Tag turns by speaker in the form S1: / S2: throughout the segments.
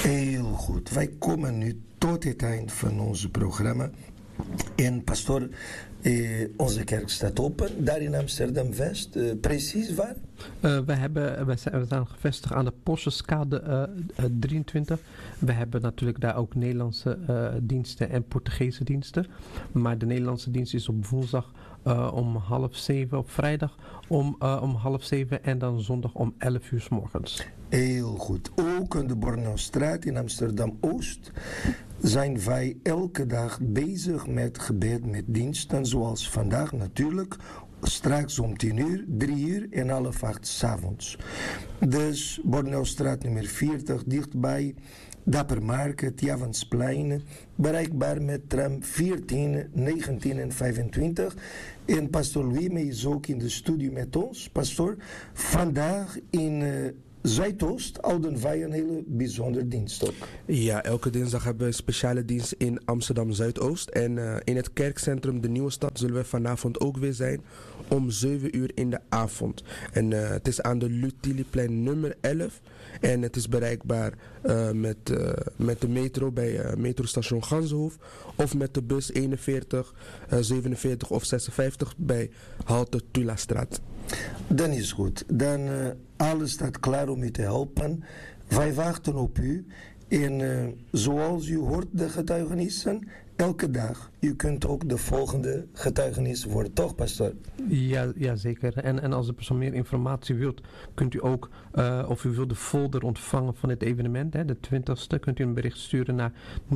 S1: Heel goed. Wij komen nu tot het eind van ons programma. En pastoor, onze kerk staat open, daar in Amsterdam-West. Precies waar?
S2: We zijn gevestigd aan de Possenskade 23. We hebben natuurlijk daar ook Nederlandse diensten en Portugese diensten. Maar de Nederlandse dienst is op woensdag om 6:30, op vrijdag om 6:30 en dan zondag om 11:00 's morgens.
S1: Heel goed. Ook in de Bornaustraat in Amsterdam-Oost zijn wij elke dag bezig met gebed, met diensten, zoals vandaag natuurlijk. Straks om 10:00, 3:00 en 7:30 's avonds. Dus Bornaustraat nummer 40, dichtbij Dapper Market, Javansplein, bereikbaar met tram 14, 19 en 25. En pastoor Louis is ook in de studio met ons. Pastoor, vandaag in Zuidoost houden wij een hele bijzondere dienst ook.
S3: Ja, elke dinsdag hebben we een speciale dienst in Amsterdam Zuidoost. En in het kerkcentrum De Nieuwe Stad zullen we vanavond ook weer zijn om 7:00 in de avond. En het is aan de Lutilliplein nummer 11. En het is bereikbaar met de metro bij metrostation Ganzenhoef. Of met de bus 41, 47 of 56 bij halte Tulastraat.
S1: Dan is goed. Dan alles staat klaar om u te helpen. Wij wachten op u. En zoals u hoort de getuigenissen, elke dag. U kunt ook de volgende getuigenis worden, toch pastoor?
S2: Ja, zeker. En als de persoon meer informatie wilt, kunt u ook, of u wilt de folder ontvangen van het evenement, de 20ste, kunt u een bericht sturen naar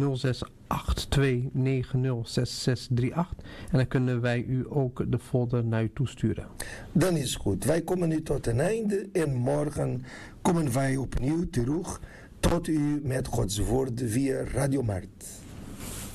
S2: 0682906638. En dan kunnen wij u ook de folder naar u toesturen.
S1: Dan is goed. Wij komen nu tot een einde en morgen komen wij opnieuw terug tot u met Gods woord via Radio Mart.